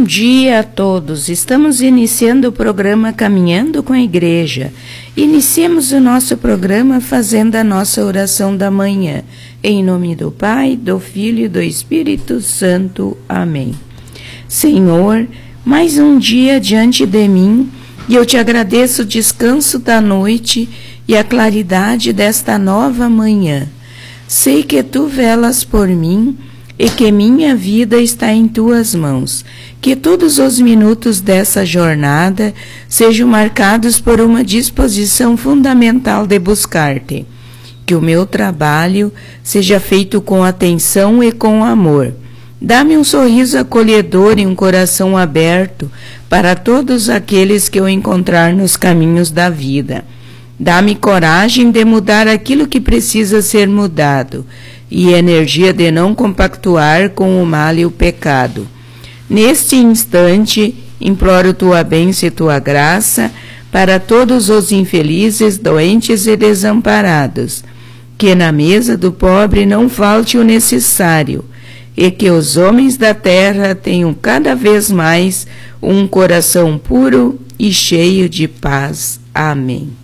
Bom dia a todos. Estamos iniciando o programa Caminhando com a Igreja. Iniciemos o nosso programa fazendo a nossa oração da manhã. Em nome do Pai, do Filho e do Espírito Santo. Amém. Senhor, mais um dia diante de mim, e eu te agradeço o descanso da noite e a claridade desta nova manhã. Sei que tu velas por mim e que minha vida está em tuas mãos. Que todos os minutos dessa jornada sejam marcados por uma disposição fundamental de buscar-te. Que o meu trabalho seja feito com atenção e com amor. Dá-me um sorriso acolhedor e um coração aberto para todos aqueles que eu encontrar nos caminhos da vida. Dá-me coragem de mudar aquilo que precisa ser mudado e energia de não compactuar com o mal e o pecado. Neste instante, imploro tua bênção e tua graça para todos os infelizes, doentes e desamparados. Que na mesa do pobre não falte o necessário e que os homens da terra tenham cada vez mais um coração puro e cheio de paz. Amém.